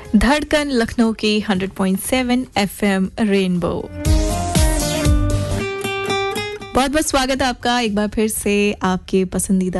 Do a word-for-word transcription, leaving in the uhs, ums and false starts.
धड़कन लखनऊ की hundred point seven FM rainbow. बहुत बहुत स्वागत है आपका एक बार फिर से आपके पसंदीदा